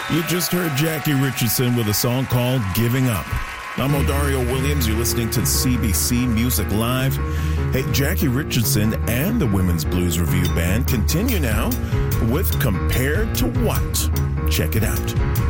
You just heard Jackie Richardson with a song called Giving Up. I'm Odario Williams. You're listening to CBC Music Live. Hey, Jackie Richardson and the Women's Blues Review Band continue now with Compared to What? Check it out.